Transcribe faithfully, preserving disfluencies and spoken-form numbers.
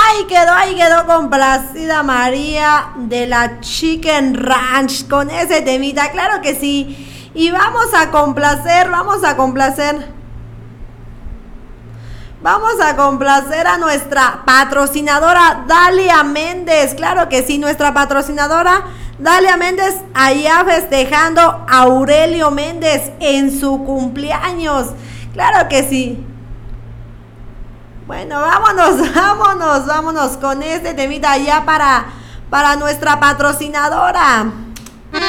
Ahí quedó, ahí quedó complacida María de la Chicken Ranch con ese temita, claro que sí. Y vamos a complacer, vamos a complacer. Vamos a complacer a nuestra patrocinadora Dalia Méndez, claro que sí, nuestra patrocinadora Dalia Méndez allá festejando a Aurelio Méndez en su cumpleaños, claro que sí. Bueno, vámonos, vámonos, vámonos con este temita ya para, para nuestra patrocinadora.